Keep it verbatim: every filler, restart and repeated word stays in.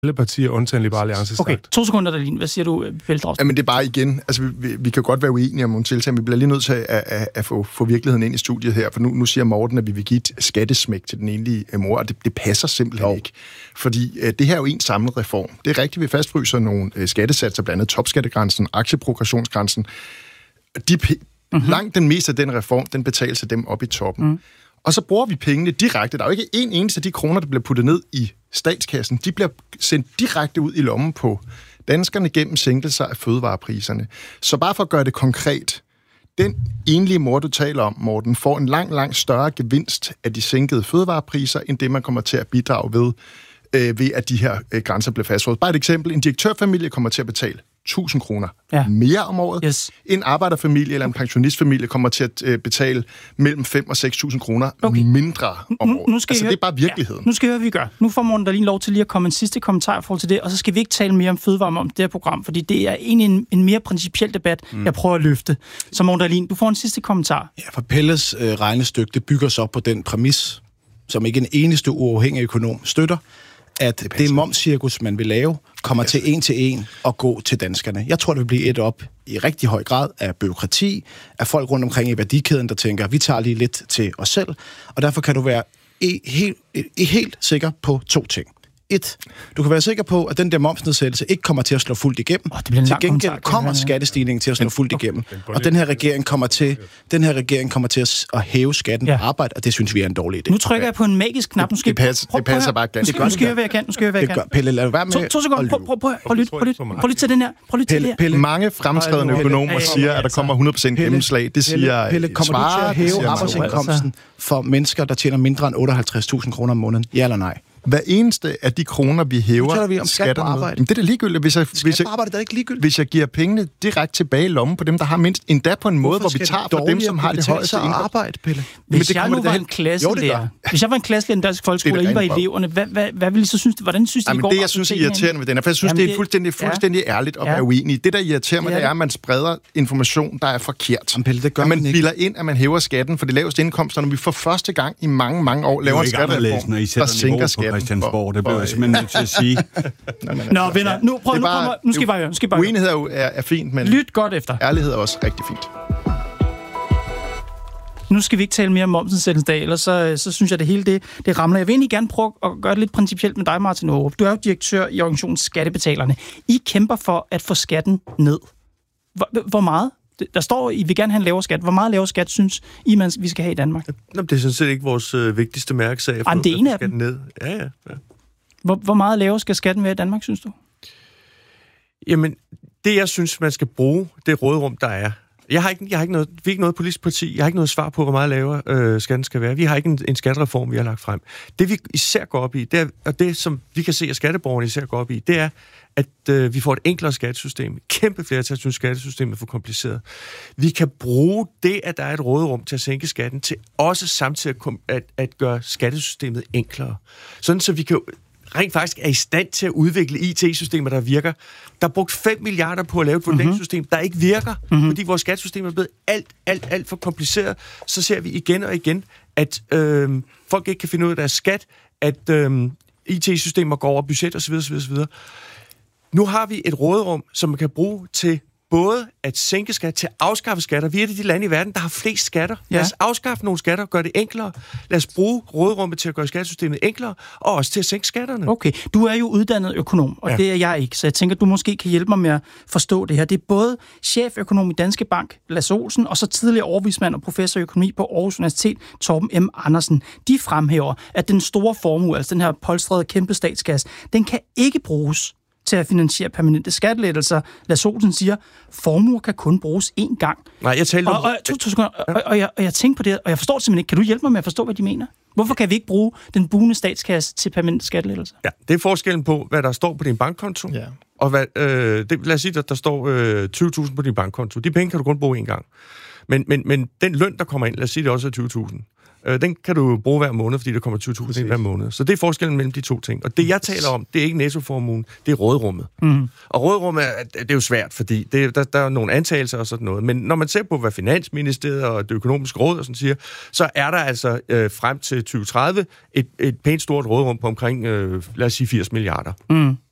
Alle partier, undtagen Liberal Alliance, okay, to sekunder, Dahlin. Hvad siger du, Pelle Dragsted? Jamen, det er bare igen, altså vi, vi kan godt være uenige om nogle tiltag, men vi bliver lige nødt til at, at, at få, få virkeligheden ind i studiet her, for nu, nu siger Morten, at vi vil give et skattesmæk til den enlige mor, og det, det passer simpelthen jo. ikke. Fordi uh, det her er jo en samlet reform. Det er rigtigt, vi fastfryser nogle uh, skattesatser, blandt andet topskattegrænsen, aktieprogressionsgrænsen. De, mm-hmm. Langt den meste af den reform, den betaler sig dem op i toppen. Mm. Og så bruger vi pengene direkte. Der er jo ikke en eneste af de kroner, der bliver puttet ned i statskassen. De bliver sendt direkte ud i lommen på danskerne gennem sænkelser af fødevarepriserne. Så bare for at gøre det konkret. Den enlige mor, du taler om, Morten, får en lang, lang større gevinst af de sænkede fødevarepriser, end det, man kommer til at bidrage ved, øh, ved at de her øh, grænser bliver fastholdt. Bare et eksempel. En direktørfamilie kommer til at betale tusind kroner ja. mere om året. Yes. En arbejderfamilie eller en pensionistfamilie kommer til at øh, betale mellem fem og seks tusind kroner okay. mindre om året. Nu, nu skal altså, høre, det er bare virkeligheden. Ja, nu skal vi høre, hvad vi gør. Nu får Morten Dahlin lov til lige at komme en sidste kommentar i forhold til det, og så skal vi ikke tale mere om fødevare om det her program, fordi det er egentlig en, en mere principiel debat, mm. jeg prøver at løfte. Så Morten Dahlin, du får en sidste kommentar. Ja, for Pelles øh, regnestykke, det bygger så på den præmis, som ikke en eneste uafhængig økonom støtter, at det, det momscirkus, man vil lave, kommer til en til en at gå til danskerne. Jeg tror, det vil blive et op i rigtig høj grad af byråkrati, af folk rundt omkring i værdikæden, der tænker, vi tager lige lidt til os selv, og derfor kan du være helt, helt sikker på to ting. Et, du kan være sikker på, at den der momsnedsættelse ikke kommer til at slå fuldt igennem. Oh, til gengæld kommer skattestigningen til at slå fuldt igennem. Og den her regering kommer til, den her regering kommer til at, at hæve skatten på ja. arbejde, og det synes vi er en dårlig idé. Nu trykker jeg på en magisk knap. Nu skal det, det passer, det passer bare ganske. Nu skal jeg høre, hvad jeg kan. Nu skal jeg høre, hvad jeg kan. Pelle, lad være med to, to sekunder. Prøv, prøv, prøv, prøv, lyt, prøv, lyt, prøv lyt til den her. Prøv lyt til det her. Mange fremtrædende økonomer siger, at der kommer hundrede procent gennemslag. Det siger Pelle, kommer du til at hæve arbejdsindkomsten for mennesker, der tjener mindre end otteoghalvtreds tusind kroner om måneden? Ja eller nej? Hver eneste af de kroner, vi hæver vi om skat på arbejde. Med, det er da ligegyldigt. Hvis jeg, hvis, jeg, arbejde, er ikke ligegyldigt. hvis jeg giver pengene direkte tilbage i lommen på dem, der har mindst, endda på en måde, hvor vi tager fra dem, som har det højeste indkomst. Arbejde, Pelle. Hvis det jeg nu var en klasselærer, hvis jeg var en klasselærer i en dansk folkeskole, og I var eleverne, hvad, hvad, hvad ville I så synes, hvordan synes I, det går? Det, jeg synes er irriterende ved den her, for jeg synes, Jamen, det er fuldstændig, fuldstændig ja. ærligt at være uenig. Det, der irriterer mig, det er, at man spreder information, der er forkert. Pelle, det gør at man bilder ind, at man hæver skatten for de laveste indkomster, når vi for første gang i mange, mange år laver en skattereform, der sænker skatten. Det bliver jeg simpelthen nødt til at sige. Nå, venner, nu, prøv, nu, kommer, nu skal I bare høre. Nu skal I bare høre. Uenighed er, er, er fint, men lyt godt efter. Ærlighed er også rigtig fint. Nu skal vi ikke tale mere om momsnedsættelsesdag, ellers så, så synes jeg, det hele det, det ramler. Jeg vil egentlig gerne prøve at gøre det lidt principielt med dig, Martin Aarup. Du er jo direktør i organisationen Skattebetalerne. I kæmper for at få skatten ned. Hvor, hvor meget? Der står, I vil gerne have en lavere skat. Hvor meget lavere skat synes I, man, vi skal have i Danmark? Nå, det er sådan set ikke vores øh, vigtigste mærkesag. Ej, det er en af dem. Ned. Ja, ja, ja. Hvor, hvor meget lavere skal skatten være i Danmark, synes du? Jamen, det jeg synes, man skal bruge, det råderum, der er. Jeg har ikke, jeg har ikke noget, vi er ikke noget politisk parti. Jeg har ikke noget svar på, hvor meget lavere øh, skatten skal være. Vi har ikke en, en skattereform, vi har lagt frem. Det vi især går op i, det er, og det som vi kan se, at skatteborgerne især går op i, det er, at øh, vi får et enklere skattesystem. Kæmpe flertal synes, skattesystemet er for kompliceret. Vi kan bruge det, at der er et råderum til at sænke skatten, til også samtidig at, at, at gøre skattesystemet enklere. Sådan så vi kan rent faktisk er i stand til at udvikle I T-systemer, der virker. Der er brugt fem milliarder på at lave et vurderingssystem, mm-hmm. der ikke virker, mm-hmm. fordi vores skattesystem er blevet alt, alt, alt for kompliceret. Så ser vi igen og igen, at øh, folk ikke kan finde ud af deres skat, at øh, I T-systemer går over budget osv. osv., osv. Nu har vi et råderum, som man kan bruge til både at sænke skat, til at afskaffe skatter. Vi er det de lande i verden, der har flest skatter. Ja. Lad os afskaffe nogle skatter, gøre det enklere. Lad os bruge råderummet til at gøre skattesystemet enklere, og også til at sænke skatterne. Okay, du er jo uddannet økonom, og ja. det er jeg ikke, så jeg tænker, du måske kan hjælpe mig med at forstå det her. Det er både cheføkonom i Danske Bank, Lasse Olsen, og så tidligere overvismand og professor i økonomi på Aarhus Universitet, Torben M. Andersen. De fremhæver, at den store formue, altså den her polstrede kæmpe statskasse, den kan ikke bruges til at finansiere permanente skattelettelser. Lasse Olsen siger, formuer kan kun bruges én gang. Nej, jeg talte om... Og, og, to, to sekunder, ja. og, og, jeg, og jeg tænker på det, og jeg forstår det simpelthen ikke. Kan du hjælpe mig med at forstå, hvad de mener? Hvorfor kan vi ikke bruge den bugnende statskasse til permanente skattelettelser? Ja, det er forskellen på, hvad der står på din bankkonto, ja. og hvad, øh, det, lad os sige, at der står øh, tyve tusind på din bankkonto. De penge kan du kun bruge én gang. Men, men, men den løn, der kommer ind, lad os sige, det også er tyve tusind. Den kan du bruge hver måned, fordi der kommer tyve tusind ind hver måned. Så det er forskellen mellem de to ting. Og det, jeg taler om, det er ikke nettoformuen, det er råderummet. Mm. Og råderummet, det er jo svært, fordi det, der, der er nogle antagelser og sådan noget. Men når man ser på, hvad Finansministeriet og det økonomiske råd og sådan siger, så er der altså øh, frem til tyve tredive et, et pænt stort råderum på omkring, øh, lad os sige, firs milliarder. Mm.